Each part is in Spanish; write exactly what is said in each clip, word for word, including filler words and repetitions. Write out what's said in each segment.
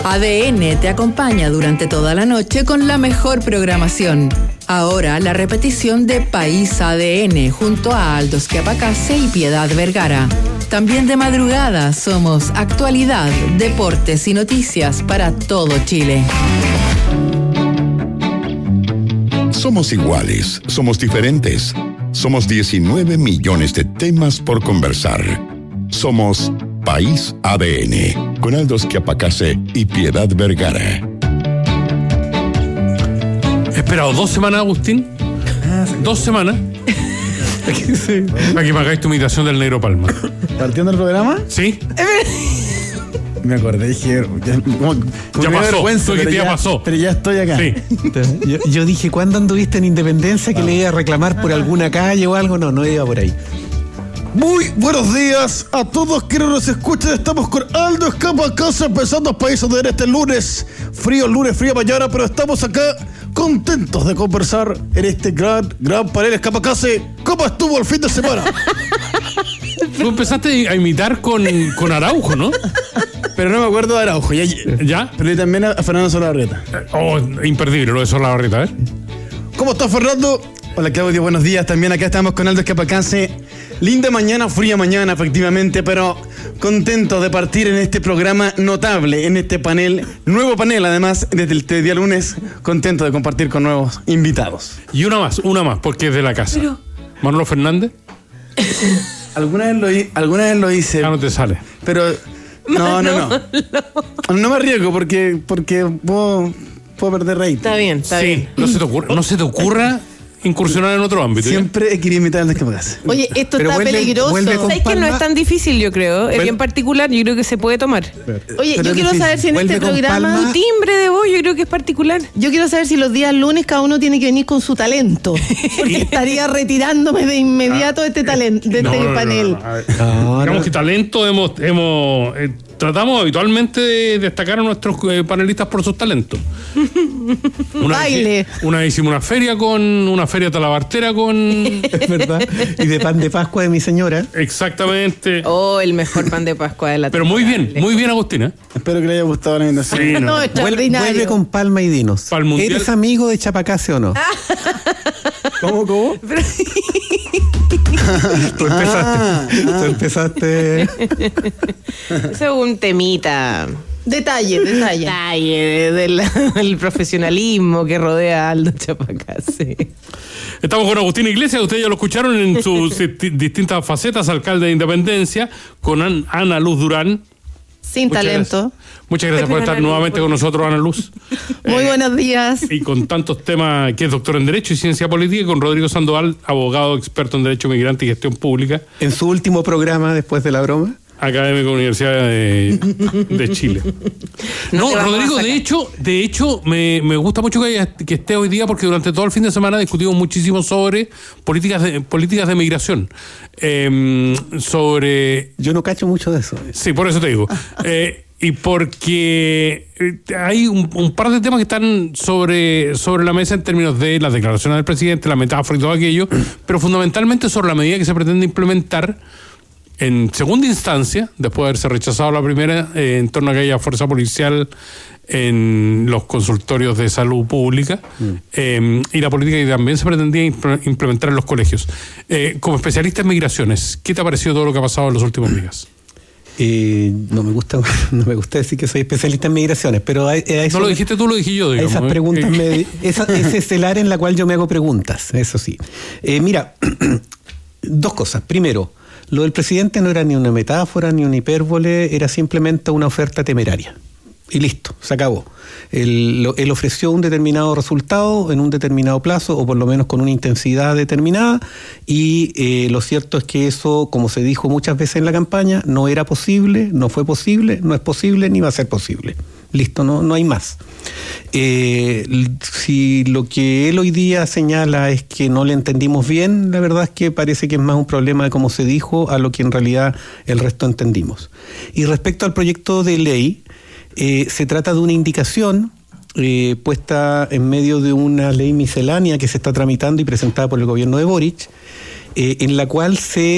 A D N te acompaña durante toda la noche con la mejor programación. Ahora la repetición de País A D N junto a Aldo Schiapacase y Piedad Vergara. También de madrugada somos actualidad, deportes y noticias para todo Chile. Somos iguales, somos diferentes. Somos diecinueve millones de temas por conversar. Somos País A D N, con Aldo Schiapacase y Piedad Vergara. He esperado dos semanas, Agustín. Ah, sí. Dos semanas. Aquí sí. Para que me hagáis tu imitación del Negro Palma. ¿Partiendo el programa? ¿Sí? Me acordé, dije... Ya, como, como ya pasó, vergüenza, que ya, ya pasó. Pero ya estoy acá. Sí. Yo, yo dije, ¿cuándo anduviste en Independencia que le iba a reclamar por alguna calle o algo? No, no iba por ahí. Muy buenos días a todos quienes nos escuchan. Estamos con Aldo Schiapacase empezando País A D N este lunes. Frío lunes, frío mañana, pero estamos acá contentos de conversar en este gran, gran panel. Schiapacase, ¿cómo estuvo el fin de semana? Tú empezaste a imitar con, con Araujo, ¿no? Pero no me acuerdo de Araujo. Ya, ¿Ya? pero y también a Fernando Solabarrieta. Oh, imperdible lo de Solabarrieta, ¿eh? ¿Cómo está Fernando? Hola Claudio, buenos días. También acá estamos con Aldo Schiapacase. Linda mañana, fría mañana, efectivamente, pero contento de partir en este programa notable, en este panel, nuevo panel además, desde el día lunes, contento de compartir con nuevos invitados. Y una más, una más, porque es de la casa. Pero... Manolo Fernández. Alguna vez lo, alguna vez lo hice. Ya no te sale. Pero no, no, no. No me arriesgo porque, porque puedo, puedo perder rating. Está bien, está sí, bien. No se te ocurra, no se te ocurra incursionar en otro ámbito. Siempre he querido imitar al Schiapacase. Oye, esto Pero está vuelve- peligroso. vuelve con ¿Sabes que no Palma? es tan difícil, yo creo? Es Vuel- bien particular, yo creo que se puede tomar. Oye, Pero yo es quiero difícil. saber si en Vuelve este con programa... Palma. Tu timbre de voz, yo creo que es particular. Yo quiero saber si los días lunes cada uno tiene que venir con su talento. Porque estaría retirándome de inmediato de este talento, de No, este no, no, panel. no, no. A ver, No, digamos no. que talento hemos, hemos eh, tratamos habitualmente de destacar a nuestros eh, panelistas por sus talentos. Una Baile. Vez, una vez hicimos una feria con una feria talabartera con Es verdad. Y de pan de Pascua de mi señora. exactamente. Oh, el mejor pan de Pascua de la Pero muy bien, muy bien, Agustina. Espero que le haya gustado la invitación. Sí, no. No, Vuelve, extraordinario. vuelve con Palma y dinos. Pa'l mundial. ¿Eres amigo de Schiapacase o no? ¿Cómo, cómo? Tú empezaste. Tú empezaste. Eso es un temita. Detalle, detalle. Detalle de- del, del profesionalismo que rodea a Aldo Schiapacase. Estamos con Agustín Iglesias, ustedes ya lo escucharon en sus sti- distintas facetas, alcalde de Independencia, con An- Ana Luz Durán. Sin Muchas talento. gracias. Muchas gracias por estar Ana Luz, nuevamente por- con nosotros, Ana Luz. Muy Eh, buenos días. Y con tantos temas, que es doctor en Derecho y Ciencia Política, y con Rodrigo Sandoval, abogado experto en Derecho Migrante y Gestión Pública, En su último programa, después de la broma. académico de la Universidad de, de Chile. No No, te vamos Rodrigo, a de sacar. hecho, de hecho me, me gusta mucho que, haya- que esté hoy día porque durante todo el fin de semana discutimos muchísimo sobre políticas de, políticas de migración. Em, sobre Yo no cacho mucho de eso. Sí, por eso te digo. Eh, y porque eh, hay un, un par de temas que están sobre, sobre la mesa en términos de las declaraciones del presidente, la metáfora y todo aquello, pero fundamentalmente sobre la medida que se pretende implementar en segunda instancia, después de haberse rechazado la primera, eh, en torno a aquella fuerza policial en los consultorios de salud pública, eh, y la política que también se pretendía impl- implementar en los colegios. Eh, como especialista en migraciones, ¿qué te ha parecido todo lo que ha pasado en los últimos días? Eh, no me gusta no me gusta decir que soy especialista en migraciones, pero a, a eso, No lo dijiste tú, lo dije yo, a digamos. esas ¿eh? preguntas Eh, me, esa, ese es el área en la cual yo me hago preguntas, eso sí. Eh, mira, dos cosas. Primero, lo del presidente no era ni una metáfora ni una hipérbole, era simplemente una oferta temeraria. Y listo, se acabó. Él, lo- él ofreció un determinado resultado en un determinado plazo, o por lo menos con una intensidad determinada, y eh, lo cierto es que eso, como se dijo muchas veces en la campaña, no era posible, no fue posible, no es posible, ni va a ser posible. Listo, no, no hay más. Eh, l- si lo que él hoy día señala es que no le entendimos bien, la verdad es que parece que es más un problema de cómo se dijo a lo que en realidad el resto entendimos. Y respecto al proyecto de ley, eh, se trata de una indicación eh, puesta en medio de una ley miscelánea que se está tramitando y presentada por el gobierno de Boric, eh, en la cual se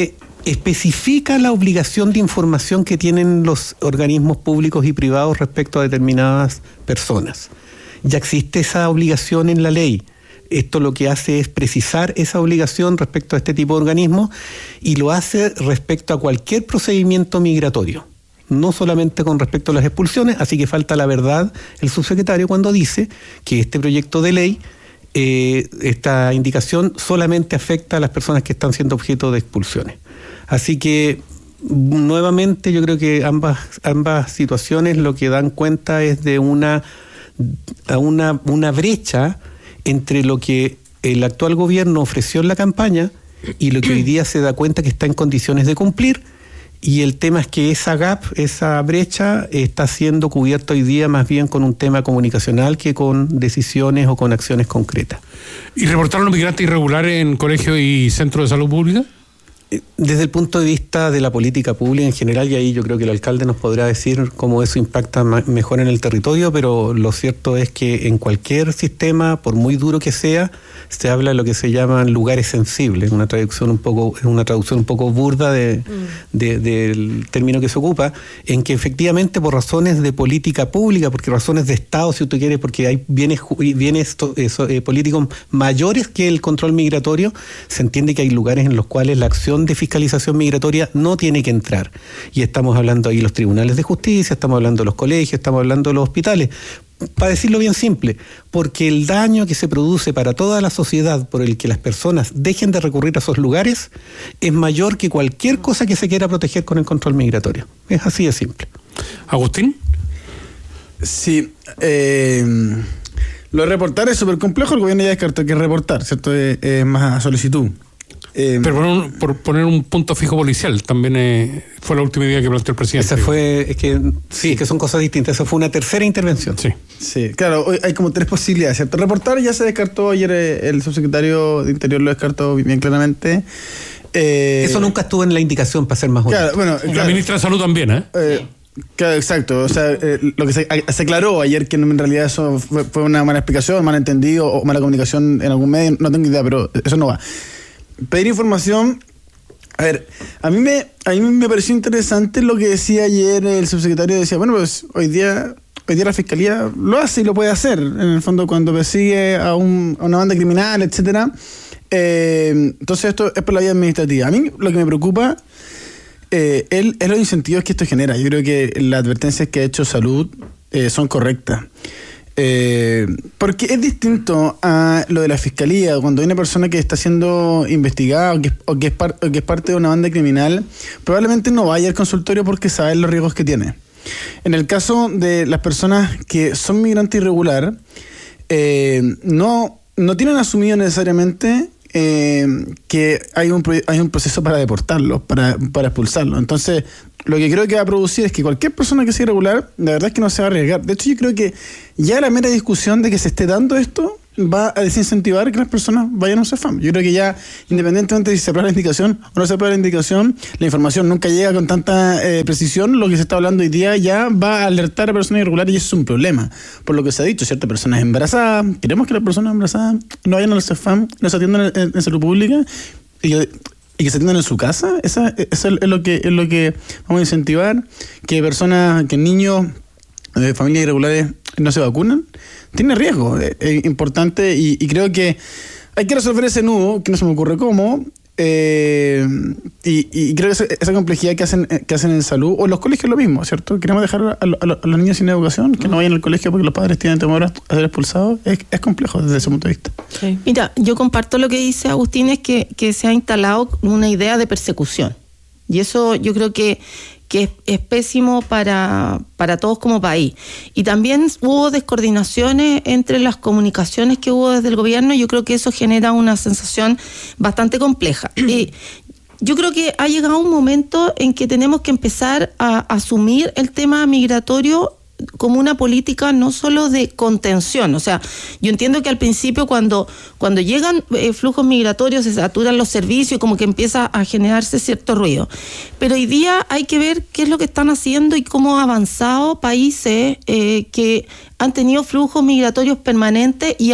especifica la obligación de información que tienen los organismos públicos y privados respecto a determinadas personas. Ya existe esa obligación en la ley. Esto lo que hace es precisar esa obligación respecto a este tipo de organismos y lo hace respecto a cualquier procedimiento migratorio, no solamente con respecto a las expulsiones, así que falta la verdad el subsecretario cuando dice que este proyecto de ley, eh, esta indicación solamente afecta a las personas que están siendo objeto de expulsiones. Así que nuevamente yo creo que ambas, ambas situaciones lo que dan cuenta es de una, una, una brecha entre lo que el actual gobierno ofreció en la campaña y lo que hoy día se da cuenta que está en condiciones de cumplir, y el tema es que esa gap, esa brecha está siendo cubierta hoy día más bien con un tema comunicacional que con decisiones o con acciones concretas. ¿Y reportaron los migrantes irregulares en colegios y centros de salud pública? Desde el punto de vista de la política pública en general, y ahí yo creo que el alcalde nos podrá decir cómo eso impacta mejor en el territorio, pero lo cierto es que en cualquier sistema, por muy duro que sea, se habla de lo que se llaman lugares sensibles, una traducción un poco, una traducción un poco burda de, mm. de, del término que se ocupa, en que efectivamente por razones de política pública, porque razones de Estado, si usted quiere, porque hay bienes, bienes eh, políticos mayores que el control migratorio, se entiende que hay lugares en los cuales la acción de fiscalización migratoria no tiene que entrar. Y estamos hablando ahí de los tribunales de justicia, estamos hablando de los colegios, estamos hablando de los hospitales. Para decirlo bien simple, porque el daño que se produce para toda la sociedad por el que las personas dejen de recurrir a esos lugares es mayor que cualquier cosa que se quiera proteger con el control migratorio. Es así de simple. ¿Agustín? Sí. Eh, lo de reportar es súper complejo, el gobierno ya descartó que reportar, ¿cierto? Es, es más a solicitud. Eh, Pero por, un, por poner un punto fijo policial, también eh, fue la última idea que planteó el presidente. Esa fue, es que sí, es que son cosas distintas. Esa fue una tercera intervención. Sí, sí, claro, hoy hay como tres posibilidades, ¿cierto? Reportar ya se descartó ayer, el subsecretario de Interior lo descartó bien claramente. Eh, Eso nunca estuvo en la indicación, para ser más honesto. Claro, bueno, la claro, ministra de Salud también, ¿eh? eh Claro, exacto. O sea, eh, lo que se, se aclaró ayer que en realidad eso fue, fue una mala explicación, mal entendido o mala comunicación en algún medio, no tengo idea, pero eso no va. Pedir información. A ver, a mí me a mí me pareció interesante lo que decía ayer el subsecretario. Decía, bueno, pues hoy día hoy día la fiscalía lo hace y lo puede hacer. En el fondo, cuando persigue a, un, a una banda criminal, etcétera. Eh, entonces esto es por la vía administrativa. A mí lo que me preocupa eh, es, es los incentivos que esto genera. Yo creo que las advertencias que ha hecho Salud eh, son correctas. Eh, porque es distinto a lo de la fiscalía, cuando hay una persona que está siendo investigada o que, o que, es, par, o que es parte de una banda criminal, probablemente no vaya al consultorio porque sabe los riesgos que tiene. En el caso de las personas que son migrantes irregular, eh, no, no tienen asumido necesariamente eh, que hay un, hay un proceso para deportarlos, para, para expulsarlos. Entonces, lo que creo que va a producir es que cualquier persona que sea irregular, la verdad es que no se va a arriesgar. De hecho, yo creo que ya la mera discusión de que se esté dando esto va a desincentivar que las personas vayan a un CEFAM. Yo creo que ya, independientemente de si se aprueba la indicación o no se aprueba la indicación, la información nunca llega con tanta eh, precisión. Lo que se está hablando hoy día ya va a alertar a personas irregulares y eso es un problema. Por lo que se ha dicho, ciertas personas embarazadas, queremos que las personas embarazadas no vayan al CEFAM, no se atiendan en, en salud pública y que, y que se atiendan en su casa. Esa, eso es lo que es lo que vamos a incentivar, que personas, que niños de familias irregulares no se vacunan. Tiene riesgo, es, es importante y, y creo que hay que resolver ese nudo, que no se me ocurre cómo, eh, y, y creo que esa, esa complejidad que hacen que hacen en salud, o en los colegios lo mismo, ¿cierto? Queremos dejar a, a, a los niños sin educación, que no vayan al colegio porque los padres tienen temor a ser expulsados, es, es complejo desde ese punto de vista. Sí. Mira, yo comparto lo que dice Agustín, es que, que se ha instalado una idea de persecución, y eso yo creo que que es, es pésimo para, para todos como país. Y también hubo descoordinaciones entre las comunicaciones que hubo desde el gobierno, y yo creo que eso genera una sensación bastante compleja. Y yo creo que ha llegado un momento en que tenemos que empezar a asumir el tema migratorio como una política no solo de contención. O sea, yo entiendo que al principio cuando, cuando llegan eh, flujos migratorios se saturan los servicios y como que empieza a generarse cierto ruido. Pero hoy día hay que ver qué es lo que están haciendo y cómo han avanzado países eh, que han tenido flujos migratorios permanentes y han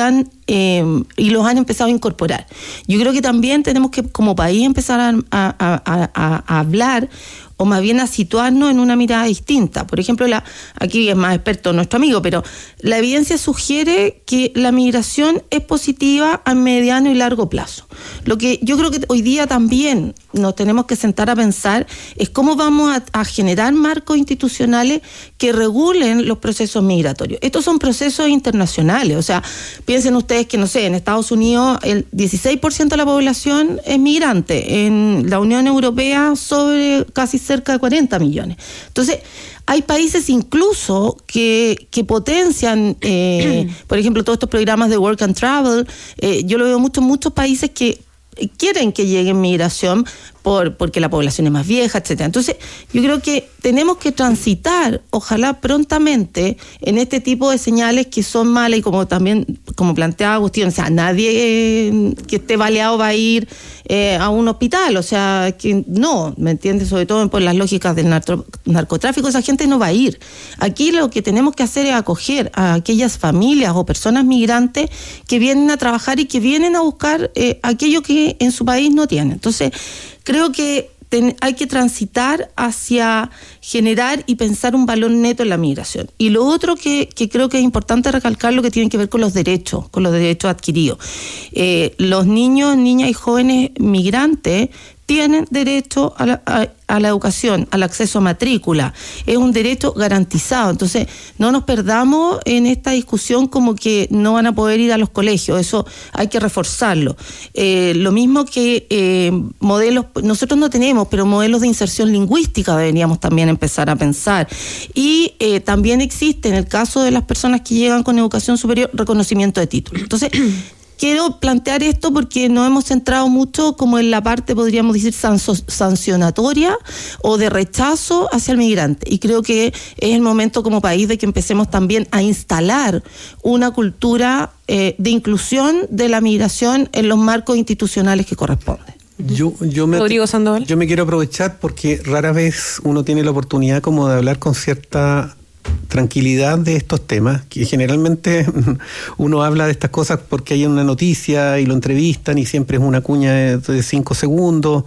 eh, y los han empezado a incorporar. Yo creo que también tenemos que como país empezar a, a, a, a, a hablar o más bien a situarnos en una mirada distinta. Por ejemplo, la, aquí es más experto nuestro amigo, pero la evidencia sugiere que la migración es positiva a mediano y largo plazo. Lo que yo creo que hoy día también nos tenemos que sentar a pensar es cómo vamos a, a generar marcos institucionales que regulen los procesos migratorios. Estos son procesos internacionales, o sea, piensen ustedes que, no sé, en Estados Unidos el dieciséis por ciento de la población es migrante, en la Unión Europea sobre casi cerca de cuarenta millones. Entonces, hay países incluso que, que potencian, eh, por ejemplo, todos estos programas de Work and Travel. Eh, yo lo veo mucho en muchos países que quieren que llegue migración por, porque la población es más vieja, etcétera. Entonces, yo creo que tenemos que transitar, ojalá prontamente, en este tipo de señales que son malas y como también, como planteaba Agustín, o sea, nadie eh, que esté baleado va a ir eh, a un hospital, o sea, que no, ¿me entiendes? Sobre todo por las lógicas del narco, narcotráfico, esa gente no va a ir. Aquí lo que tenemos que hacer es acoger a aquellas familias o personas migrantes que vienen a trabajar y que vienen a buscar eh, aquello que en su país no tienen. Entonces, creo que ten, hay que transitar hacia generar y pensar un valor neto en la migración. Y lo otro que, que creo que es importante recalcar, lo que tiene que ver con los derechos, con los derechos adquiridos. Eh, los niños, niñas y jóvenes migrantes tienen derecho a la, a, a la educación, al acceso a matrícula. Es un derecho garantizado. Entonces, no nos perdamos en esta discusión como que no van a poder ir a los colegios. Eso hay que reforzarlo. Eh, lo mismo que eh, modelos, nosotros no tenemos, pero modelos de inserción lingüística deberíamos también empezar a pensar. Y eh, también existe, en el caso de las personas que llegan con educación superior, reconocimiento de título. Entonces, quiero plantear esto porque nos hemos centrado mucho como en la parte, podríamos decir, sancionatoria o de rechazo hacia el migrante. Y creo que es el momento como país de que empecemos también a instalar una cultura eh, de inclusión de la migración en los marcos institucionales que corresponden. Yo, yo me, Rodrigo Sandoval. Yo me quiero aprovechar porque rara vez uno tiene la oportunidad como de hablar con cierta tranquilidad de estos temas, que generalmente uno habla de estas cosas porque hay una noticia y lo entrevistan y siempre es una cuña de cinco segundos.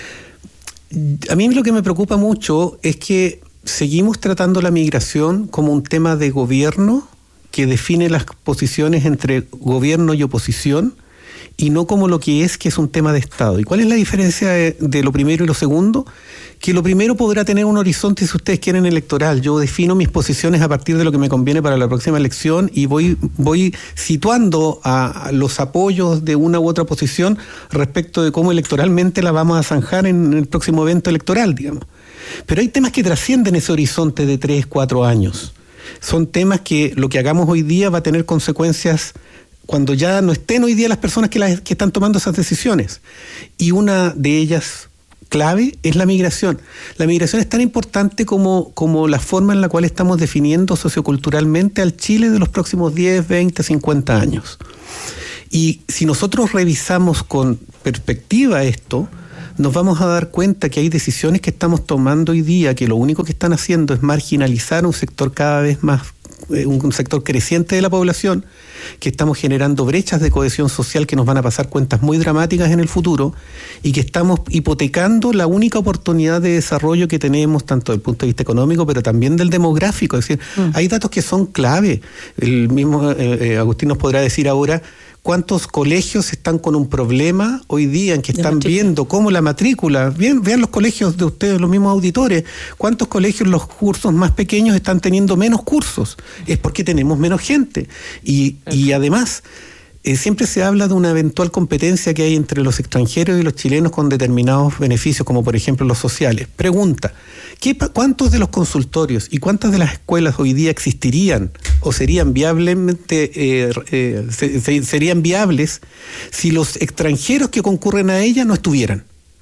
A mí lo que me preocupa mucho es que seguimos tratando la migración como un tema de gobierno que define las posiciones entre gobierno y oposición y no como lo que es, que es un tema de Estado. ¿Y cuál es la diferencia de, de lo primero y lo segundo? Que lo primero podrá tener un horizonte, si ustedes quieren, electoral. Yo defino mis posiciones a partir de lo que me conviene para la próxima elección y voy, voy situando a, a los apoyos de una u otra posición respecto de cómo electoralmente la vamos a zanjar en el próximo evento electoral, digamos. Pero hay temas que trascienden ese horizonte de tres, cuatro años. Son temas que lo que hagamos hoy día va a tener consecuencias cuando ya no estén hoy día las personas que, las, que están tomando esas decisiones. Y una de ellas clave es la migración. La migración es tan importante como, como la forma en la cual estamos definiendo socioculturalmente al Chile de los próximos diez, veinte, cincuenta años. Y si nosotros revisamos con perspectiva esto, nos vamos a dar cuenta que hay decisiones que estamos tomando hoy día que lo único que están haciendo es marginalizar un sector cada vez más, un sector creciente de la población, que estamos generando brechas de cohesión social que nos van a pasar cuentas muy dramáticas en el futuro y que estamos hipotecando la única oportunidad de desarrollo que tenemos, tanto desde el punto de vista económico, pero también del demográfico. Es decir, mm. hay datos que son clave. El mismo eh, eh, Agustín nos podrá decir ahora cuántos colegios están con un problema hoy día en que están viendo cómo la matrícula, bien, vean los colegios de ustedes, los mismos auditores, cuántos colegios los cursos más pequeños están teniendo menos cursos. Es porque tenemos menos gente. Y, y además, eh, siempre se habla de una eventual competencia que hay entre los extranjeros y los chilenos con determinados beneficios, como por ejemplo los sociales. Pregunta, ¿qué, ¿cuántos de los consultorios y cuántas de las escuelas hoy día existirían o serían viablemente eh, eh, se, se, serían viables si los extranjeros que concurren a ellas no estuvieran?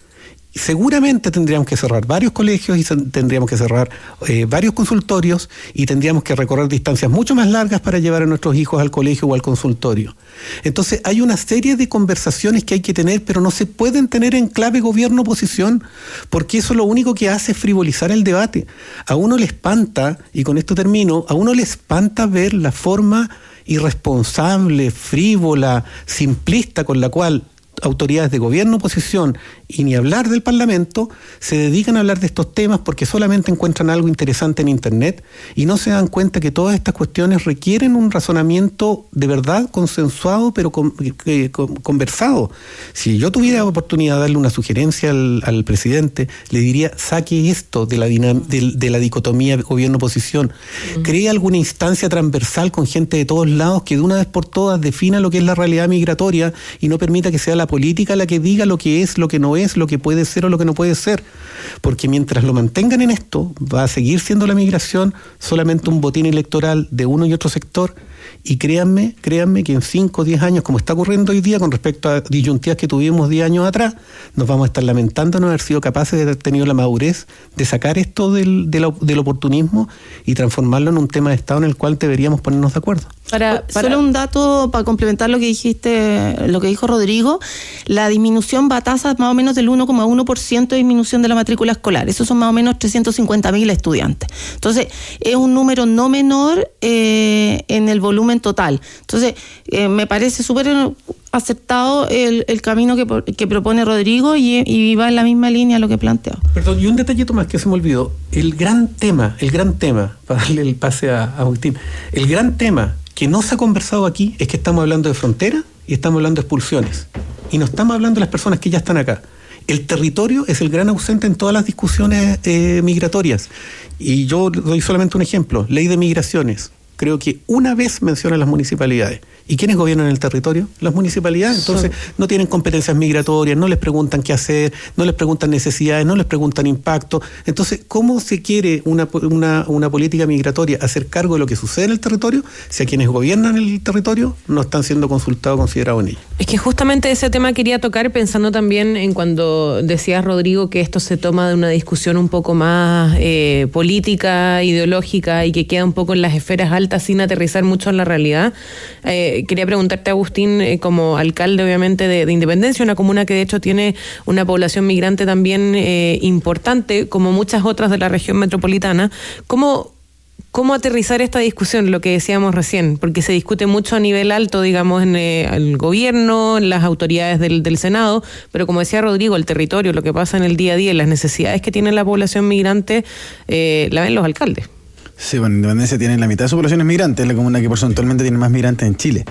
seguramente tendríamos que cerrar varios colegios y tendríamos que cerrar eh, varios consultorios y tendríamos que recorrer distancias mucho más largas para llevar a nuestros hijos al colegio o al consultorio. Entonces hay una serie de conversaciones que hay que tener, pero no se pueden tener en clave gobierno-oposición, porque eso lo único que hace es frivolizar el debate. A uno le espanta, y con esto termino, a uno le espanta ver la forma irresponsable, frívola, simplista con la cual autoridades de gobierno, oposición y ni hablar del Parlamento se dedican a hablar de estos temas porque solamente encuentran algo interesante en Internet y no se dan cuenta que todas estas cuestiones requieren un razonamiento de verdad consensuado pero con, eh, con, conversado. Si yo tuviera oportunidad de darle una sugerencia al, al presidente, le diría: saque esto de la, dinam- de, de la dicotomía gobierno-oposición, uh-huh. cree alguna instancia transversal con gente de todos lados que de una vez por todas defina lo que es la realidad migratoria y no permita que sea la política la que diga lo que es, lo que no es, lo que puede ser o lo que no puede ser, porque mientras lo mantengan en esto va a seguir siendo la migración solamente un botín electoral de uno y otro sector. Y créanme, créanme que en cinco o diez años, como está ocurriendo hoy día con respecto a disyuntivas que tuvimos diez años atrás, nos vamos a estar lamentando no haber sido capaces de haber tenido la madurez de sacar esto del, del, del oportunismo y transformarlo en un tema de Estado en el cual deberíamos ponernos de acuerdo. Para, para... Solo un dato para complementar lo que dijiste, lo que dijo Rodrigo: la disminución va a tasas más o menos del uno coma uno por ciento de disminución de la matrícula escolar. Esos son más o menos trescientos cincuenta mil estudiantes. Entonces, es un número no menor eh, en el volumen total. Entonces, eh, me parece súper aceptado el, el camino que, que propone Rodrigo y, y va en la misma línea a lo que planteó. Perdón, y un detallito más que se me olvidó. El gran tema, el gran tema, para darle el pase a, a Agustín, el gran tema que no se ha conversado aquí es que estamos hablando de frontera y estamos hablando de expulsiones. Y no estamos hablando de las personas que ya están acá. El territorio es el gran ausente en todas las discusiones eh, migratorias. Y yo doy solamente un ejemplo. Ley de migraciones. Creo que una vez menciona las municipalidades. ¿Y quiénes gobiernan el territorio? Las municipalidades. Entonces no tienen competencias migratorias, no les preguntan qué hacer, no les preguntan necesidades, no les preguntan impacto. Entonces, ¿cómo se quiere una, una, una política migratoria hacer cargo de lo que sucede en el territorio si a quienes gobiernan el territorio no están siendo consultados o considerados en ello? Es que justamente ese tema quería tocar, pensando también en cuando decías, Rodrigo, que esto se toma de una discusión un poco más eh, política, ideológica y que queda un poco en las esferas altas sin aterrizar mucho en la realidad. Eh, Quería preguntarte, Agustín, eh, como alcalde obviamente de, de Independencia, una comuna que de hecho tiene una población migrante también eh, importante, como muchas otras de la región metropolitana, ¿cómo, cómo aterrizar esta discusión, lo que decíamos recién? Porque se discute mucho a nivel alto, digamos, en eh, el gobierno, en las autoridades del, del Senado, pero como decía Rodrigo, el territorio, lo que pasa en el día a día, las necesidades que tiene la población migrante, eh, la ven los alcaldes. Sí, bueno, Independencia tiene la mitad de su población es migrante, es la comuna que porcentualmente tiene más migrantes en Chile.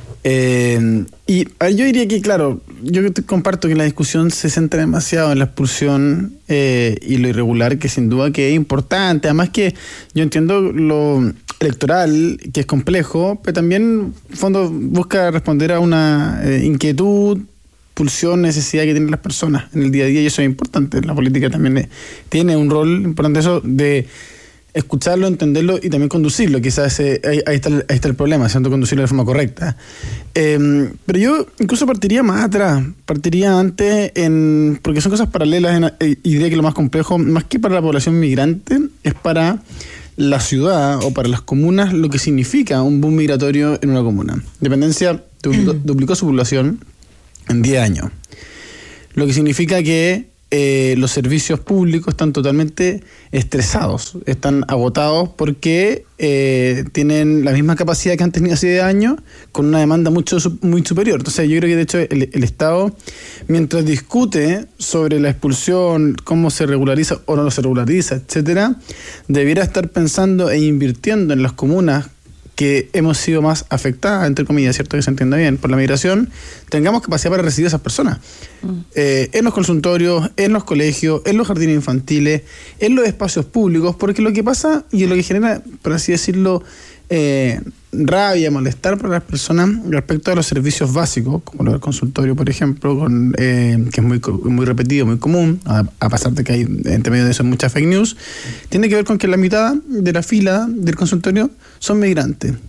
Eh, y a ver, yo diría que, claro, yo comparto que la discusión se centra demasiado en la expulsión eh, y lo irregular, que sin duda que es importante. Además que yo entiendo lo electoral, que es complejo, pero también, en fondo, busca responder a una eh, inquietud, pulsión, necesidad que tienen las personas en el día a día, y eso es importante. La política también es, tiene un rol importante eso de escucharlo, entenderlo y también conducirlo. Quizás eh, ahí, ahí, está el, ahí está el problema, siendo conducirlo de forma correcta. Eh, pero yo incluso partiría más atrás, partiría antes, en porque son cosas paralelas, en, eh, y diría que lo más complejo, más que para la población migrante, es para la ciudad o para las comunas lo que significa un boom migratorio en una comuna. Independencia duplicó, duplicó su población en diez años, lo que significa que Eh, los servicios públicos están totalmente estresados, están agotados porque eh, tienen la misma capacidad que han tenido hace diez años con una demanda mucho muy superior. Entonces yo creo que de hecho el, el Estado, mientras discute sobre la expulsión, cómo se regulariza o no se regulariza, etcétera, debiera estar pensando e invirtiendo en las comunas que hemos sido más afectadas, entre comillas, ¿cierto? Que se entienda bien, por la migración, tengamos capacidad para recibir a esas personas. Mm. Eh, en los consultorios, en los colegios, en los jardines infantiles, en los espacios públicos, porque lo que pasa y lo que genera, por así decirlo, eh, rabia, malestar para las personas respecto a los servicios básicos, como lo del consultorio, por ejemplo, con, eh, que es muy, muy repetido, muy común, a, a pesar de que hay entre medio de eso muchas fake news, tiene que ver con que la mitad de la fila del consultorio son migrantes.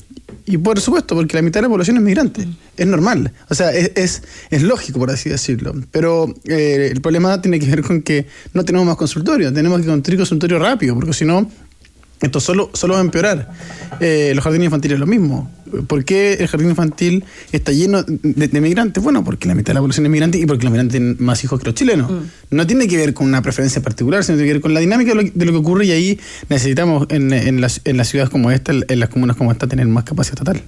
Y por supuesto, porque la mitad de la población es migrante. Mm. Es normal. O sea, es, es, es lógico, por así decirlo. Pero eh, el problema tiene que ver con que no tenemos más consultorios. Tenemos que construir consultorios rápido, porque si no, esto solo, solo va a empeorar. Eh, los jardines infantiles es lo mismo. ¿Por qué el jardín infantil está lleno de, de migrantes? Bueno, porque la mitad de la población es migrante y porque los migrantes tienen más hijos que los chilenos. Mm. No tiene que ver con una preferencia particular, sino tiene que ver con la dinámica de lo, de lo que ocurre, y ahí necesitamos en, en, las, en las ciudades como esta, en las comunas como esta, tener más capacidad estatal.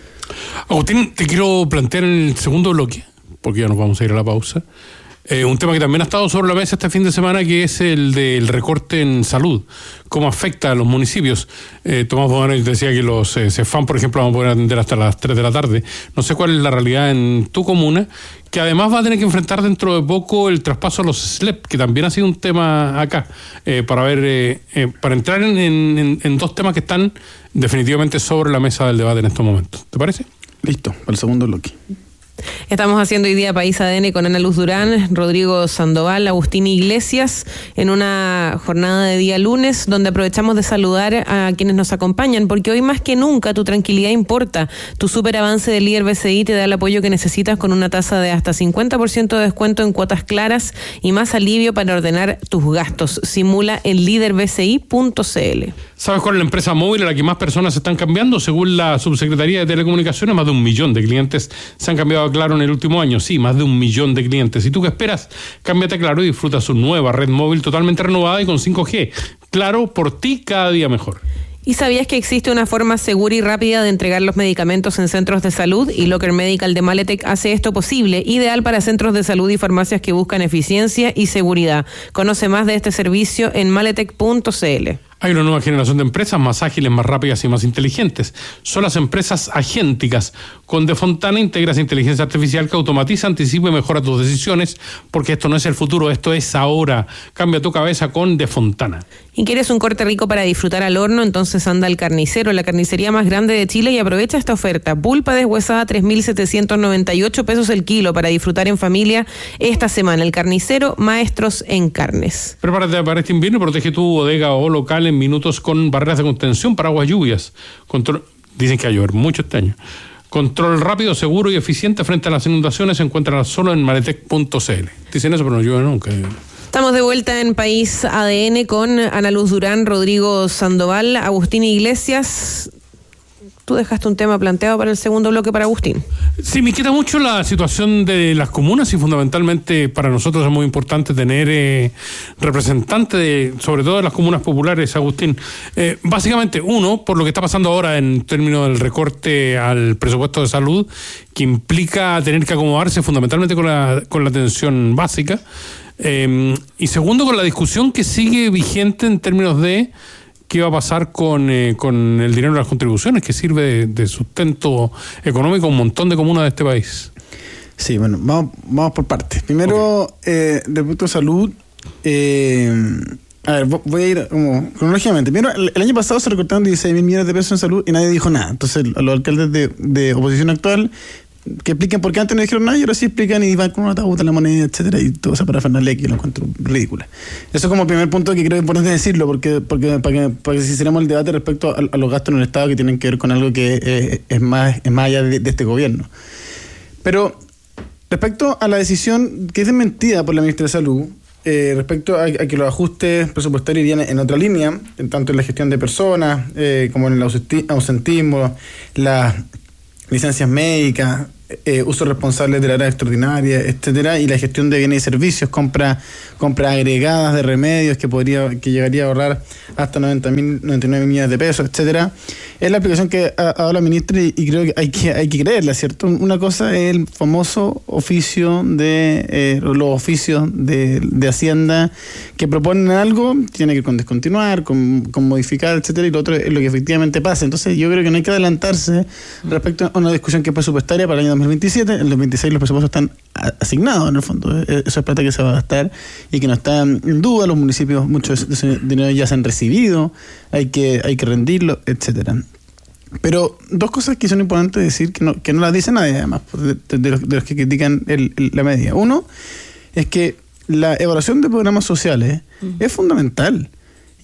Agustín, te quiero plantear en el segundo bloque, porque ya nos vamos a ir a la pausa, Eh, un tema que también ha estado sobre la mesa este fin de semana, que es el del recorte en salud, cómo afecta a los municipios. Eh, Tomás Bodanovich decía que los eh, CEFAM, por ejemplo, van a poder atender hasta las tres de la tarde. No sé cuál es la realidad en tu comuna, que además va a tener que enfrentar dentro de poco el traspaso a los S L E P, que también ha sido un tema acá, eh, para ver, eh, eh, para entrar en, en, en dos temas que están definitivamente sobre la mesa del debate en estos momentos. ¿Te parece? Listo, para el segundo bloque. Estamos haciendo hoy día País A D N con Ana Luz Durán, Rodrigo Sandoval, Agustín Iglesias, en una jornada de día lunes, donde aprovechamos de saludar a quienes nos acompañan, porque hoy más que nunca tu tranquilidad importa. Tu super avance del líder B C I te da el apoyo que necesitas, con una tasa de hasta cincuenta por ciento de descuento en cuotas claras y más alivio para ordenar tus gastos. Simula en líder b c i punto c l. ¿Sabes cuál es la empresa móvil a la que más personas se están cambiando? Según la Subsecretaría de Telecomunicaciones, más de un millón de clientes se han cambiado a Claro en el último año. Sí, más de un millón de clientes. ¿Y tú qué esperas? Cámbiate a Claro y disfruta su nueva red móvil totalmente renovada y con cinco G. Claro, por ti cada día mejor. ¿Y sabías que existe una forma segura y rápida de entregar los medicamentos en centros de salud? Y Locker Medical de Maletec hace esto posible, ideal para centros de salud y farmacias que buscan eficiencia y seguridad. Conoce más de este servicio en maletec punto c l. Hay una nueva generación de empresas más ágiles, más rápidas y más inteligentes. Son las empresas agénticas. Con De Fontana integras inteligencia artificial que automatiza, anticipa y mejora tus decisiones, porque esto no es el futuro, esto es ahora. Cambia tu cabeza con De Fontana. ¿Y quieres un corte rico para disfrutar al horno? Entonces anda al Carnicero, la carnicería más grande de Chile, y aprovecha esta oferta. Pulpa deshuesada, tres mil setecientos noventa y ocho pesos el kilo para disfrutar en familia esta semana. El Carnicero, maestros en carnes. Prepárate para este invierno y protege tu bodega o local en minutos con barreras de contención, paraguas, lluvias. Control... Dicen que va a llover mucho este año. Control rápido, seguro y eficiente frente a las inundaciones se encuentra solo en maletec punto c l. Dicen eso, pero no llueve nunca. Estamos de vuelta en País A D N con Ana Luz Durán, Rodrigo Sandoval, Agustín Iglesias. Tú dejaste un tema planteado para el segundo bloque para Agustín. Sí, me inquieta mucho la situación de las comunas, y fundamentalmente para nosotros es muy importante tener eh, representantes, de, sobre todo de las comunas populares, Agustín. Eh, básicamente, uno, por lo que está pasando ahora en términos del recorte al presupuesto de salud, que implica tener que acomodarse fundamentalmente con la, con la atención básica. Eh, y segundo, con la discusión que sigue vigente en términos de qué va a pasar con, eh, con el dinero de las contribuciones, que sirve de, de sustento económico a un montón de comunas de este país. Sí, bueno, vamos, vamos por partes. Primero, okay. eh, respecto a salud, eh, a ver, voy a ir como cronológicamente. Primero, el, el año pasado se recortaron dieciséis mil millones de pesos en salud y nadie dijo nada. Entonces, a los alcaldes de, de oposición actual, que expliquen por qué antes no dijeron nada y ahora sí explican y van con una tabla en la moneda, etcétera, y todo eso para Fernández, que lo encuentro ridícula. Eso como primer punto que creo que es importante decirlo, porque, porque para que, para que si hiciéramos el debate respecto a, a los gastos en el Estado, que tienen que ver con algo que eh, es más es más allá de, de este gobierno. Pero respecto a la decisión que es desmentida por la ministra de Salud, eh, respecto a, a que los ajustes presupuestarios irían en otra línea, tanto en la gestión de personas eh, como en el ausentismo, las licencias médicas, eh, uso responsable de la área extraordinaria, etcétera, y la gestión de bienes y servicios, compra, compra agregadas de remedios que podría, que llegaría a ahorrar hasta noventa mil, noventa y nueve millones de pesos, etcétera. Es la aplicación que ha dado la ministra y, y creo que hay que hay que creerla, ¿cierto? Una cosa es el famoso oficio de eh, los oficios de, de Hacienda que proponen algo, tiene que ver con descontinuar, con, con modificar, etcétera, y lo otro es lo que efectivamente pasa. Entonces yo creo que no hay que adelantarse respecto a una discusión que es presupuestaria para el año dos mil veintisiete. En el dos mil veintiséis los presupuestos están asignados, en el fondo. Eso es plata que se va a gastar y que no está en duda. Los municipios, muchos de ese dinero ya se han recibido, hay que, hay que rendirlo, etcétera. Pero dos cosas que son importantes decir, que no, que no las dice nadie, además, de, de, los, de los que critican el, el, la medida. Uno, es que la evaluación de programas sociales uh-huh. es fundamental.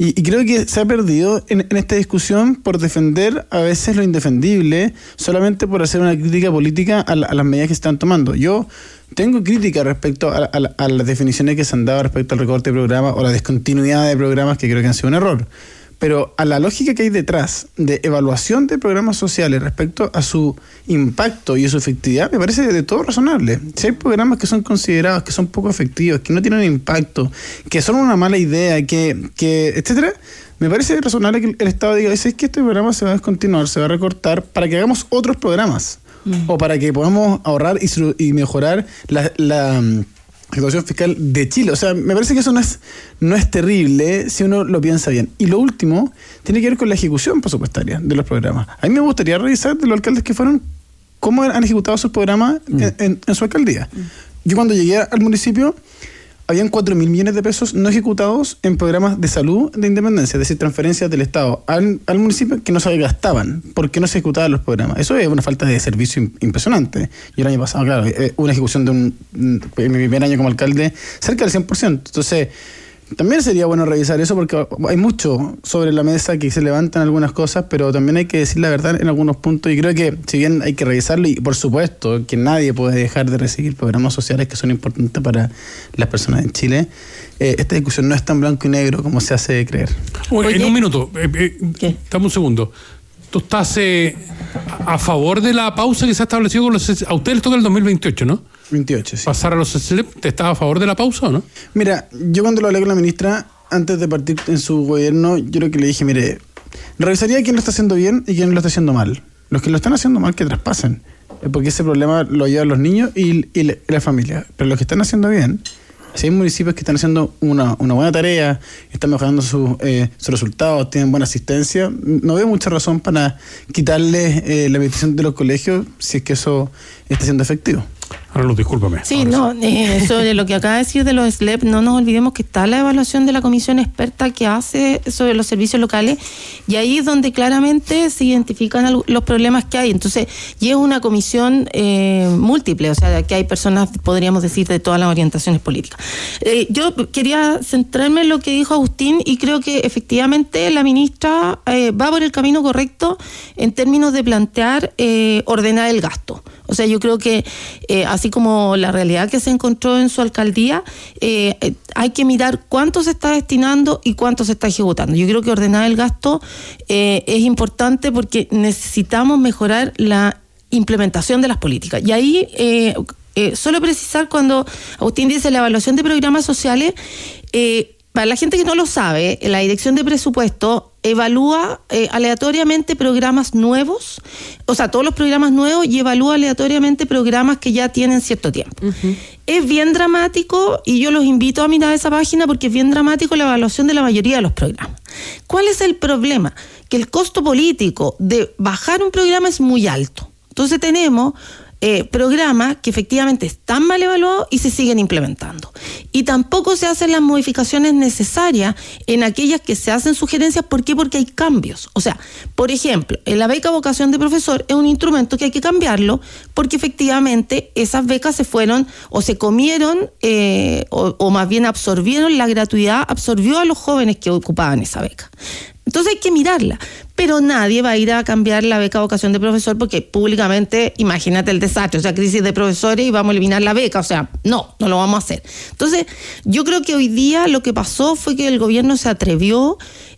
Y, y creo que se ha perdido en, en esta discusión por defender a veces lo indefendible, solamente por hacer una crítica política a, la, a las medidas que se están tomando. Yo tengo crítica respecto a, a, a las definiciones que se han dado respecto al recorte de programas o la discontinuidad de programas, que creo que han sido un error. Pero a la lógica que hay detrás de evaluación de programas sociales respecto a su impacto y a su efectividad, me parece de todo razonable. Si hay programas que son considerados que son poco efectivos, que no tienen impacto, que son una mala idea, que, que etcétera, me parece razonable que el Estado diga, es que este programa se va a descontinuar, se va a recortar, para que hagamos otros programas, mm. o para que podamos ahorrar y, y mejorar la... la situación fiscal de Chile. O sea, me parece que eso no es, no es terrible si uno lo piensa bien. Y lo último tiene que ver con la ejecución presupuestaria de los programas. A mí me gustaría revisar de los alcaldes que fueron cómo han ejecutado sus programas mm. en, en, en su alcaldía. Mm. Yo cuando llegué al municipio habían cuatro mil millones de pesos no ejecutados en programas de salud de independencia, es decir, transferencias del Estado al, al municipio que no se gastaban porque no se ejecutaban los programas. Eso es una falta de servicio impresionante. Y el año pasado, claro, una ejecución de un, en mi primer año como alcalde, cerca del cien por ciento. Entonces, también sería bueno revisar eso porque hay mucho sobre la mesa que se levantan algunas cosas, pero también hay que decir la verdad en algunos puntos, y creo que si bien hay que revisarlo, y por supuesto que nadie puede dejar de recibir programas sociales que son importantes para las personas en Chile, eh, esta discusión no es tan blanco y negro como se hace creer. Oye, en un minuto, eh, eh, dame un segundo. ¿Tú estás eh, a favor de la pausa que se ha establecido con los... A ustedes les toca el dos mil veintiocho, ¿no? veintiocho, sí. Pasar a los S L E P, ¿te estás a favor de la pausa o no? Mira, yo cuando lo hablé con la ministra, antes de partir en su gobierno, yo lo que le dije, mire, revisaría quién lo está haciendo bien y quién lo está haciendo mal. Los que lo están haciendo mal, que traspasen, porque ese problema lo llevan los niños y, y la, la familia. Pero los que están haciendo bien, si hay municipios que están haciendo una, una buena tarea, están mejorando sus eh, sus resultados, tienen buena asistencia, no veo mucha razón para quitarles eh, la habilitación de los colegios si es que eso está siendo efectivo. Ahora Luz, discúlpame. Sí, no, eh, sobre lo que acaba de decir de los S L E P, no nos olvidemos que está la evaluación de la comisión experta que hace sobre los servicios locales, y ahí es donde claramente se identifican los problemas que hay. Entonces, y es una comisión eh, múltiple, o sea, que hay personas, podríamos decir, de todas las orientaciones políticas. Eh, yo quería centrarme en lo que dijo Agustín, y creo que efectivamente la ministra eh, va por el camino correcto en términos de plantear eh, ordenar el gasto. O sea, yo creo que eh, así como la realidad que se encontró en su alcaldía, eh, eh, hay que mirar cuánto se está destinando y cuánto se está ejecutando. Yo creo que ordenar el gasto eh, es importante porque necesitamos mejorar la implementación de las políticas. Y ahí, eh, eh, solo precisar cuando Agustín dice la evaluación de programas sociales, eh, para la gente que no lo sabe, la Dirección de Presupuesto evalúa eh, aleatoriamente programas nuevos, o sea, todos los programas nuevos, y evalúa aleatoriamente programas que ya tienen cierto tiempo. Uh-huh. Es bien dramático, y yo los invito a mirar esa página porque es bien dramático la evaluación de la mayoría de los programas. ¿Cuál es el problema? Que el costo político de bajar un programa es muy alto. Entonces tenemos Eh, programas que efectivamente están mal evaluados y se siguen implementando. Y tampoco se hacen las modificaciones necesarias en aquellas que se hacen sugerencias. ¿Por qué? Porque hay cambios. O sea, por ejemplo, en la beca vocación de profesor es un instrumento que hay que cambiarlo porque efectivamente esas becas se fueron o se comieron eh, o, o más bien absorbieron, la gratuidad absorbió a los jóvenes que ocupaban esa beca. Entonces hay que mirarla, pero nadie va a ir a cambiar la beca vocación de profesor porque públicamente, imagínate el desastre, o sea, crisis de profesores y vamos a eliminar la beca, o sea, no, no lo vamos a hacer. Entonces, yo creo que hoy día lo que pasó fue que el gobierno se atrevió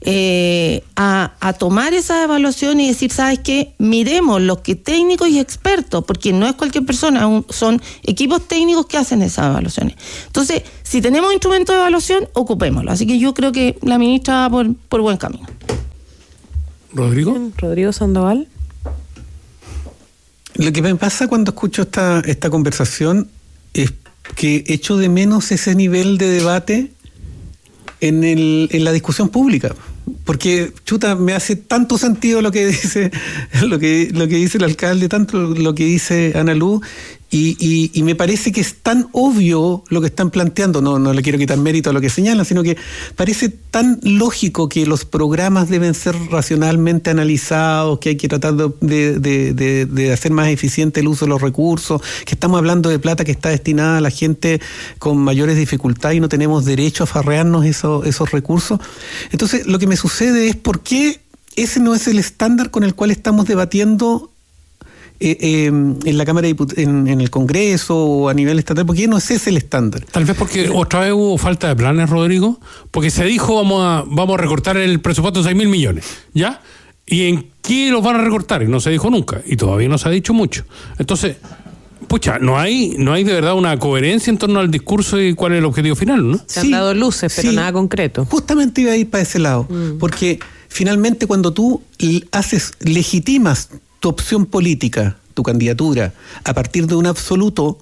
eh, a, a tomar esa evaluación y decir, ¿sabes qué? Miremos los que técnicos y expertos, porque no es cualquier persona, son equipos técnicos que hacen esas evaluaciones. Entonces, si tenemos instrumentos de evaluación, ocupémoslo. Así que yo creo que la ministra va por, por buen camino. ¿Rodrigo? Rodrigo Sandoval. Lo que me pasa cuando escucho esta, esta conversación es que echo de menos ese nivel de debate en, el, en la discusión pública. Porque, chuta, me hace tanto sentido lo que dice lo que, lo que dice el alcalde, tanto lo que dice Ana Luz, Y, y, y me parece que es tan obvio lo que están planteando, no, no le quiero quitar mérito a lo que señalan, sino que parece tan lógico que los programas deben ser racionalmente analizados, que hay que tratar de, de, de, de hacer más eficiente el uso de los recursos, que estamos hablando de plata que está destinada a la gente con mayores dificultades y no tenemos derecho a farrearnos esos, esos recursos. Entonces, lo que me sucede es por qué ese no es el estándar con el cual estamos debatiendo Eh, eh, en la Cámara de Diputados, en, en el Congreso o a nivel estatal. ¿Por qué no es ese el estándar? Tal vez porque otra vez hubo falta de planes, Rodrigo, porque se dijo vamos a, vamos a recortar el presupuesto de seis mil millones, ¿ya? ¿Y en qué los van a recortar? Y no se dijo nunca, y todavía no se ha dicho mucho. Entonces, pucha, no hay no hay de verdad una coherencia en torno al discurso y cuál es el objetivo final, ¿no? Se han sí, dado luces, pero sí, nada concreto. Justamente iba a ir para ese lado, mm. porque finalmente cuando tú haces, legitimas tu opción política, tu candidatura, a partir de un absoluto,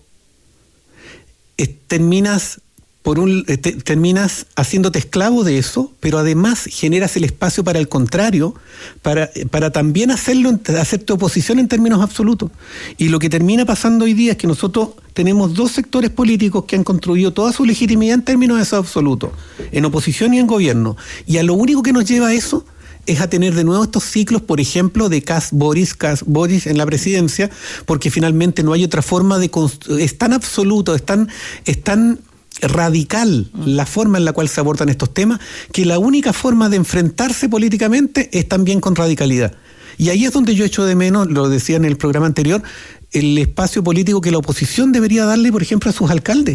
eh, terminas por un eh, te, terminas haciéndote esclavo de eso, pero además generas el espacio para el contrario, para, para también hacerlo, hacerte oposición en términos absolutos. Y lo que termina pasando hoy día es que nosotros tenemos dos sectores políticos que han construido toda su legitimidad en términos de esos absolutos, en oposición y en gobierno. Y a lo único que nos lleva a eso es a tener de nuevo estos ciclos, por ejemplo, de Kass-Boris, Kass-Boris en la presidencia, porque finalmente no hay otra forma de... Constru- es tan absoluto, es tan, es tan radical la forma en la cual se abordan estos temas, que la única forma de enfrentarse políticamente es también con radicalidad. Y ahí es donde yo echo de menos, lo decía en el programa anterior, el espacio político que la oposición debería darle, por ejemplo, a sus alcaldes.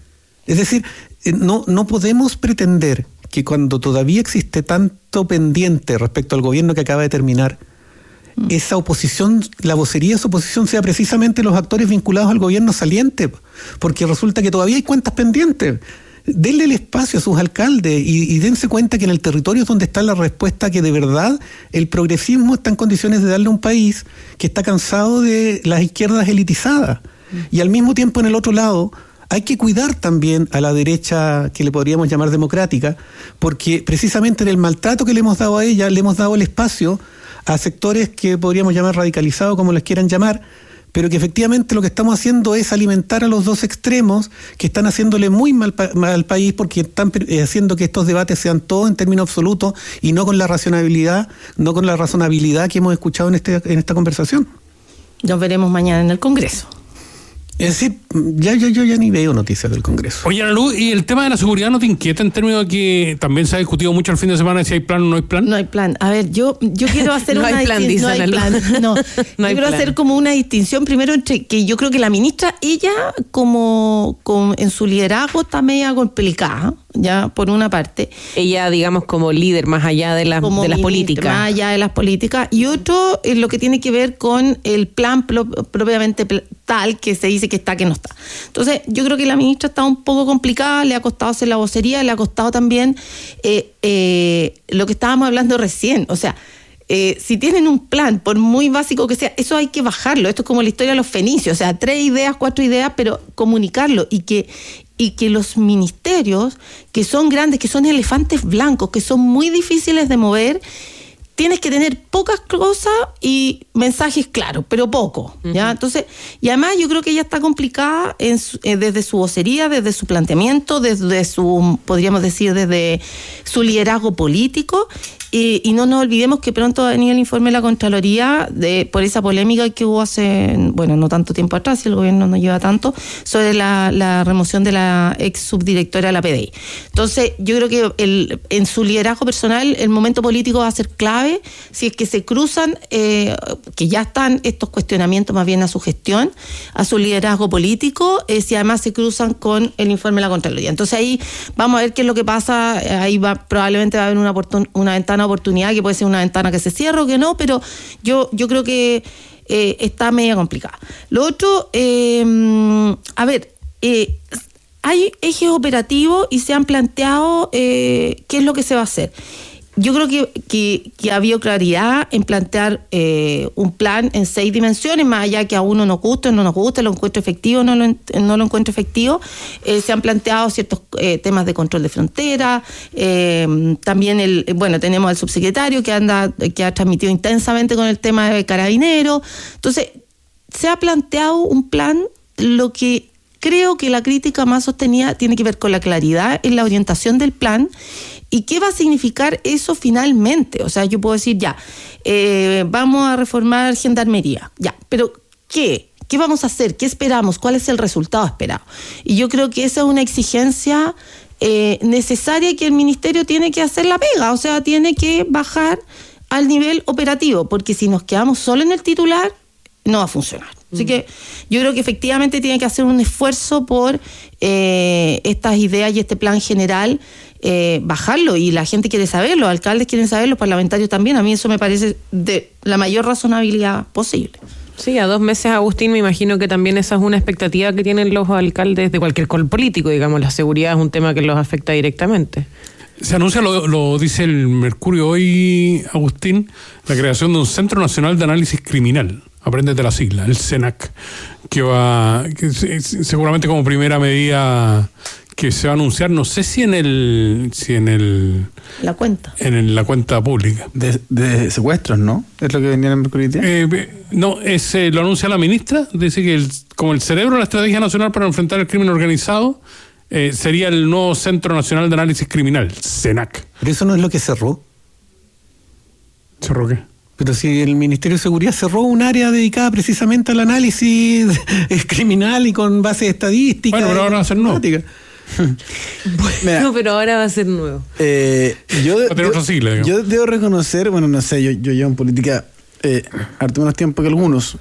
Es decir, no, no podemos pretender que cuando todavía existe tanto pendiente respecto al gobierno que acaba de terminar, mm. esa oposición, la vocería de esa oposición sea precisamente los actores vinculados al gobierno saliente, porque resulta que todavía hay cuentas pendientes. Denle el espacio a sus alcaldes y, y dense cuenta que en el territorio es donde está la respuesta, que de verdad el progresismo está en condiciones de darle a un país que está cansado de las izquierdas elitizadas. Mm. Y al mismo tiempo, en el otro lado, hay que cuidar también a la derecha, que le podríamos llamar democrática, porque precisamente en el maltrato que le hemos dado a ella, le hemos dado el espacio a sectores que podríamos llamar radicalizados, como les quieran llamar, pero que efectivamente lo que estamos haciendo es alimentar a los dos extremos que están haciéndole muy mal, mal al país, porque están haciendo que estos debates sean todos en términos absolutos y no con la racionalidad, no con la razonabilidad que hemos escuchado en, este, en esta conversación. Nos veremos mañana en el Congreso. Es decir, ya, ya, yo ya ni veo noticias del Congreso. Oye, Ana Luz, ¿y el tema de la seguridad no te inquieta en términos de que también se ha discutido mucho el fin de semana si hay plan o no hay plan? No hay plan. A ver, yo, yo quiero hacer no una hay plan, dice no hay plan. No, no yo hay quiero plan. hacer como una distinción primero entre que yo creo que la ministra, ella como, como en su liderazgo está media complicada, ya por una parte. Ella, digamos, como líder más allá de, la, como de las ministra, políticas. Más allá de las políticas. Y otro es lo que tiene que ver con el plan pro, propiamente tal, que se dice que está, que no está. Entonces, yo creo que la ministra está un poco complicada, le ha costado hacer la vocería, le ha costado también eh, eh, lo que estábamos hablando recién. O sea, eh, si tienen un plan, por muy básico que sea, eso hay que bajarlo. Esto es como la historia de los fenicios, o sea, tres ideas, cuatro ideas, pero comunicarlo y que y que los ministerios, que son grandes, que son elefantes blancos, que son muy difíciles de mover, tienes que tener pocas cosas y mensajes claros, pero poco, ¿ya? Uh-huh. Entonces, y además yo creo que ella está complicada en su, eh, desde su vocería, desde su planteamiento, desde su, podríamos decir, desde su liderazgo político. Y, y no nos olvidemos que pronto va a venir el informe de la Contraloría de, por esa polémica que hubo hace, bueno, no tanto tiempo atrás, si el gobierno no lleva tanto, sobre la, la remoción de la ex subdirectora de la P D I. Entonces, yo creo que el, en su liderazgo personal, el momento político va a ser clave si es que se cruzan, eh, que ya están estos cuestionamientos más bien a su gestión, a su liderazgo político, eh, si además se cruzan con el informe de la Contraloría. Entonces ahí vamos a ver qué es lo que pasa, ahí va probablemente va a haber una, oportun- una ventana oportunidad, que puede ser una ventana que se cierre o que no, pero yo, yo creo que eh, está media complicada. Lo otro, eh, a ver, eh, hay ejes operativos y se han planteado eh, qué es lo que se va a hacer. Yo creo que, que, que ha habido claridad en plantear eh, un plan en seis dimensiones, más allá que a uno nos guste, no nos guste, lo encuentro efectivo, no lo, no lo encuentro efectivo. Eh, se han planteado ciertos eh, temas de control de frontera, eh, también el, bueno, tenemos al subsecretario que anda, que ha transmitido intensamente con el tema de Carabineros. Entonces, se ha planteado un plan lo que creo que la crítica más sostenida tiene que ver con la claridad en la orientación del plan y qué va a significar eso finalmente. O sea, yo puedo decir, ya, eh, vamos a reformar Gendarmería, ya, pero ¿qué? ¿Qué vamos a hacer? ¿Qué esperamos? ¿Cuál es el resultado esperado? Y yo creo que esa es una exigencia eh, necesaria que el Ministerio tiene que hacer la pega, o sea, tiene que bajar al nivel operativo, porque si nos quedamos solo en el titular, no va a funcionar. Así que yo creo que efectivamente tiene que hacer un esfuerzo por eh, estas ideas y este plan general, eh, bajarlo, y la gente quiere saber, los alcaldes quieren saber, los parlamentarios también. A mí eso me parece de la mayor razonabilidad posible. Sí, a dos meses, Agustín, me imagino que también esa es una expectativa que tienen los alcaldes de cualquier color político, digamos, la seguridad es un tema que los afecta directamente. Se anuncia, lo, lo dice el Mercurio hoy, Agustín, la creación de un Centro Nacional de Análisis Criminal. Apréndete la sigla, el CENAC, que va, que seguramente como primera medida que se va a anunciar, no sé si en el, si en el, la cuenta, en el, la cuenta pública de, de secuestros, ¿no? Es lo que venía en el Mercurio. Eh, no, es, eh, lo anuncia la ministra, dice que el, como el cerebro de la Estrategia Nacional para enfrentar el crimen organizado eh, sería el nuevo Centro Nacional de Análisis Criminal, CENAC. Pero eso no es lo que cerró. ¿Cerró qué? Pero si el Ministerio de Seguridad cerró un área dedicada precisamente al análisis criminal y con bases estadísticas. Bueno, pero ahora va a ser nuevo. Bueno, pero ahora va a ser nuevo. Eh, yo, va a tener otra sigla, digamos. Yo debo reconocer, bueno, no sé, yo, yo llevo en política eh, harto menos tiempo que algunos,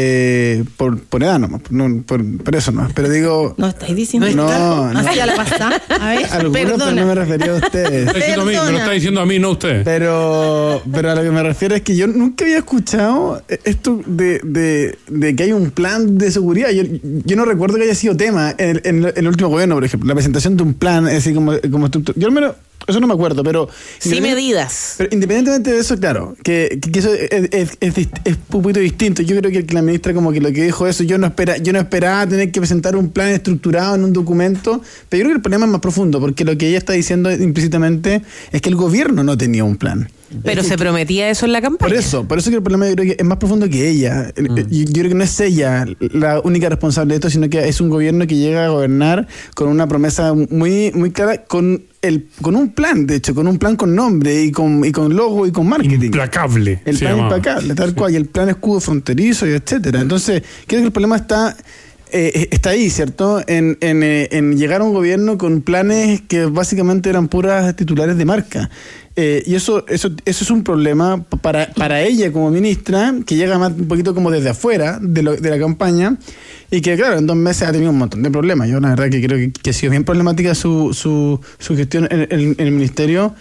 eh, por, por edad nomás, no, por, por eso no, pero digo... No estáis diciendo... No, no. Hacia la pasada. A ver, algunos, perdona. pero no me refería a ustedes. Está diciendo a mí, me lo está diciendo a mí, no a ustedes. Pero, pero a lo que me refiero es que yo nunca había escuchado esto de, de, de que hay un plan de seguridad. Yo, yo no recuerdo que haya sido tema en, en, en el último gobierno, por ejemplo, la presentación de un plan, es decir, como, como estructura. Yo al menos... Eso no me acuerdo, pero... Sí, medidas. Pero independientemente de eso, claro, que, que eso es, es, es, es un poquito distinto. Yo creo que la ministra como que lo que dijo eso, yo no, espera, yo no esperaba tener que presentar un plan estructurado en un documento, pero yo creo que el problema es más profundo, porque lo que ella está diciendo implícitamente es que el gobierno no tenía un plan. Pero es se que, prometía eso en la campaña. Por eso, por eso que el problema yo creo que es más profundo que ella. Mm. Yo, yo creo que no es ella la única responsable de esto, sino que es un gobierno que llega a gobernar con una promesa muy, muy clara, con el, con un plan, de hecho, con un plan con nombre y con, y con logo y con marketing. Implacable. El plan llamaba. implacable, tal sí. cual, y el plan escudo fronterizo y etcétera. Entonces, creo que el problema está... Eh, está ahí, ¿cierto? En, en, en llegar a un gobierno con planes que básicamente eran puras titulares de marca. Eh, y eso, eso, eso es un problema para, para ella como ministra, que llega más un poquito como desde afuera de, lo, de la campaña, y que claro, en dos meses ha tenido un montón de problemas. Yo la verdad que creo que, que ha sido bien problemática su, su, su gestión en, en, en el ministerio.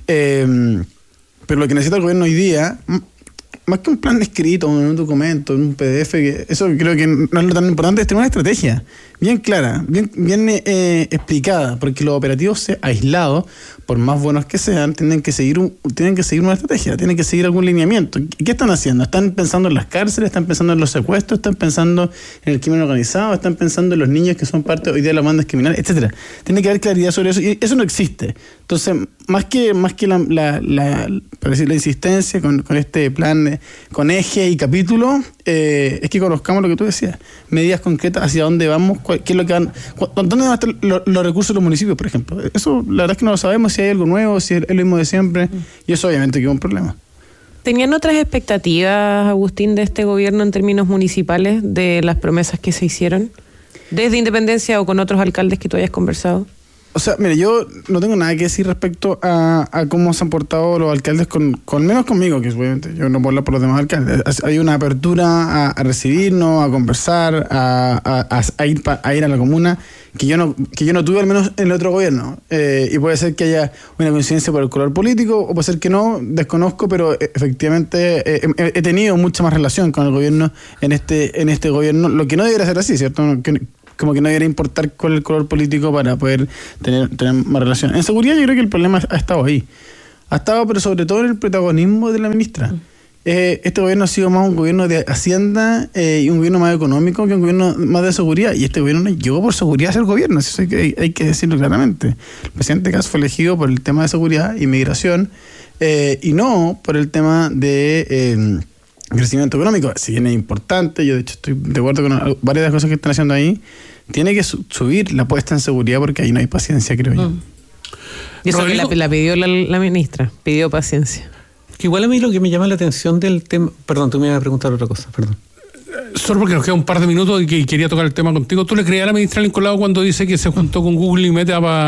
Eh, pero lo que necesita el gobierno hoy día... Más que un plan escrito, en un documento, en un P D F, que eso creo que no es lo tan importante, es tener una estrategia bien clara, bien, bien eh, explicada, porque los operativos aislados, por más buenos que sean, tienen que seguir un, tienen que seguir una estrategia, tienen que seguir algún lineamiento. ¿Qué están haciendo? ¿Están pensando en las cárceles? ¿Están pensando en los secuestros? ¿Están pensando en el crimen organizado? ¿Están pensando en los niños que son parte hoy día de las bandas criminales? Etcétera. Tiene que haber claridad sobre eso, y eso no existe. Entonces, más que, más que la, la, la, para decir, la insistencia con, con este plan, con eje y capítulo, eh, es que conozcamos lo que tú decías, medidas concretas hacia dónde vamos, cuál, qué es lo que van, dónde van a estar los, los recursos de los municipios, por ejemplo. Eso la verdad es que no lo sabemos, si hay algo nuevo, si es lo mismo de siempre, y eso obviamente que es un problema. ¿Tenían otras expectativas, Agustín, de este gobierno en términos municipales, de las promesas que se hicieron? ¿Desde Independencia o con otros alcaldes que tú hayas conversado? O sea, mire, yo no tengo nada que decir respecto a, a cómo se han portado los alcaldes, con, con menos conmigo, que obviamente yo no puedo hablar por los demás alcaldes. Hay una apertura a, a recibirnos, a conversar, a, a, a, ir pa, a ir a la comuna, que yo no que yo no tuve al menos en el otro gobierno. Eh, y puede ser que haya una coincidencia por el color político, o puede ser que no, desconozco, pero efectivamente eh, he, he tenido mucha más relación con el gobierno en este en este gobierno, lo que no debería ser así, ¿cierto? Que, como que no debería importar cuál es el color político para poder tener, tener más relación. En seguridad yo creo que el problema ha estado ahí. Ha estado, pero sobre todo en el protagonismo de la ministra. Mm. Eh, este gobierno ha sido más un gobierno de Hacienda eh, y un gobierno más económico que un gobierno más de seguridad. Y este gobierno no llegó por seguridad a ser gobierno. Eso hay que, hay que decirlo claramente. El presidente Kast fue elegido por el tema de seguridad y migración, eh, y no por el tema de... Eh, crecimiento económico, si bien es importante, yo de hecho estoy de acuerdo con varias de las cosas que están haciendo ahí, tiene que su- subir la puesta en seguridad porque ahí no hay paciencia, creo yo. Mm. Y eso que la, la pidió la, la ministra, pidió paciencia. Que igual a mí lo que me llama la atención del tema... Perdón, tú me ibas a preguntar otra cosa, perdón. Solo porque nos queda un par de minutos y que quería tocar el tema contigo. ¿Tú le creías a la ministra Lincoln Lago cuando dice que se juntó con Google y Meta para